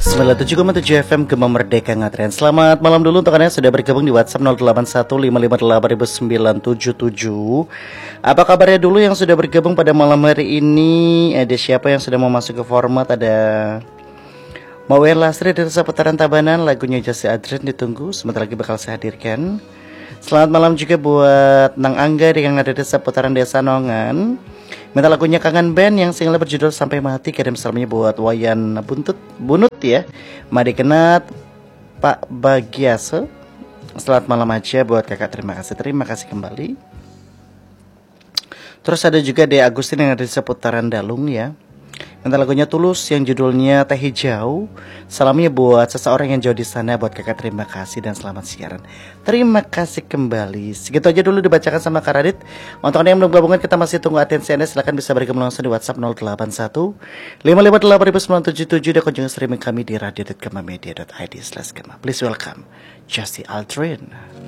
97,7 FM Gema Merdeka Ngatren. Selamat malam dulu untuk kalian yang sudah bergabung di WhatsApp 0815588977. Apa kabarnya dulu yang sudah bergabung pada malam hari ini? Ada siapa yang sudah mau masuk ke format? Ada Mawen Lasri dari seputaran Tabanan, lagunya Jasi Adrian ditunggu, sebentar lagi bakal saya hadirkan. Selamat malam juga buat Nang Angga yang ada di seputaran Desa Nongan. Minta lagunya Kangen Band yang single berjudul Sampai Mati. Kirim salamnya buat Wayan Bunut ya, Madi Kenat, Pak Bagiase. Selamat malam aja buat kakak, terima kasih kembali. Terus ada juga De Agustin yang ada di seputaran Dalung ya. Minta lagunya Tulus yang judulnya Teh Hijau. Salamnya buat seseorang yang jauh di sana. Buat kakak terima kasih dan selamat siaran. Terima kasih kembali. Segitu aja dulu dibacakan sama Kak Radit. Untuk anda yang belum gabungan, kita masih tunggu atensi anda. Silahkan bisa bergabung langsung di WhatsApp 081 5588977 dan kunjungi streaming kami di radio.gemamedia.id/gema. Please welcome Jasi Aldrin.